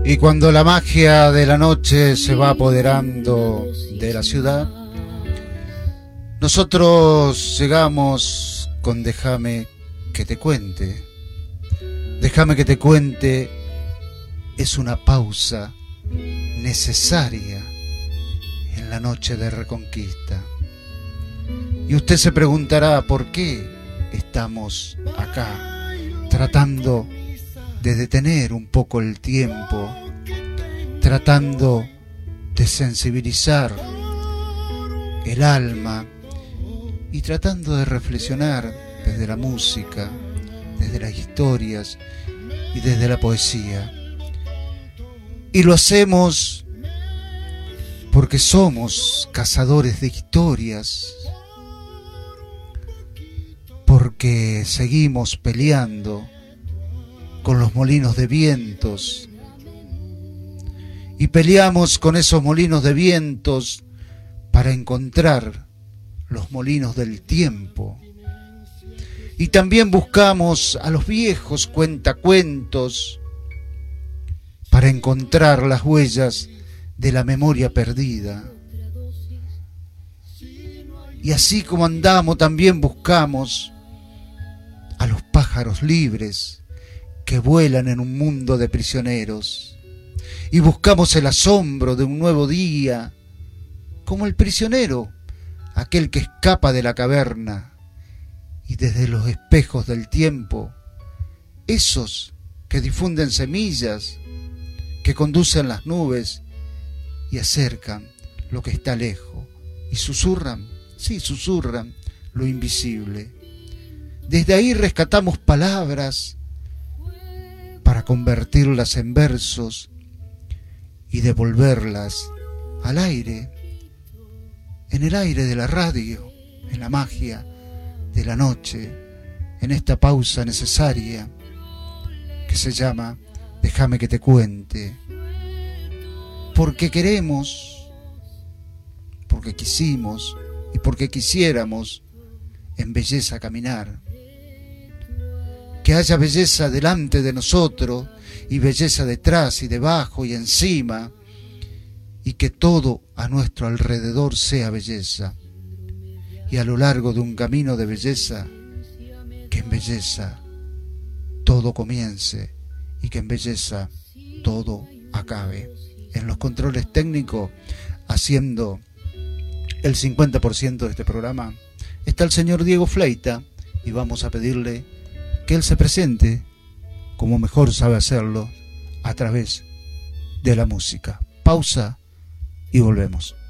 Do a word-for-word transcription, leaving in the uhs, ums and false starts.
Y cuando la magia de la noche se va apoderando de la ciudad, nosotros llegamos con Déjame que te cuente. Déjame que te cuente es una pausa necesaria en la noche de Reconquista. Y usted se preguntará por qué estamos acá tratando de detener un poco el tiempo, tratando de sensibilizar el alma y tratando de reflexionar desde la música, desde las historias y desde la poesía. Y lo hacemos porque somos cazadores de historias, porque seguimos peleando con los molinos de vientos y peleamos con esos molinos de vientos para encontrar los molinos del tiempo. Y también buscamos a los viejos cuentacuentos para encontrar las huellas de la memoria perdida. Y así como andamos, también buscamos a los pájaros libres que vuelan en un mundo de prisioneros. Y buscamos el asombro de un nuevo día, como el prisionero, aquel que escapa de la caverna, y desde los espejos del tiempo, esos que difunden semillas, que conducen las nubes y acercan lo que está lejos, y susurran, sí, susurran lo invisible. Desde ahí rescatamos palabras para convertirlas en versos y devolverlas al aire, en el aire de la radio, en la magia de la noche, en esta pausa necesaria que se llama Déjame que te cuente. Porque queremos, porque quisimos y porque quisiéramos en belleza caminar. Que haya belleza delante de nosotros y belleza detrás y debajo y encima, y que todo a nuestro alrededor sea belleza. Y a lo largo de un camino de belleza, que en belleza todo comience y que en belleza todo acabe. En los controles técnicos, haciendo el cincuenta por ciento de este programa, está el señor Diego Fleita, y vamos a pedirle que él se presente como mejor sabe hacerlo, a través de la música. Pausa y volvemos.